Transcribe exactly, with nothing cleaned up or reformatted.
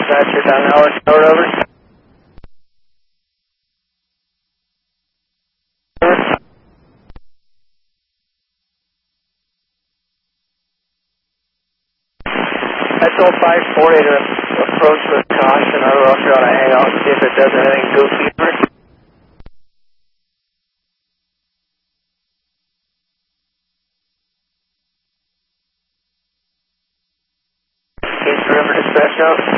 dispatcher down Howard Road, over. I told five forty to approach with caution. I don't know if you're going to hang out and see if it does anything goofy. East River dispatch out.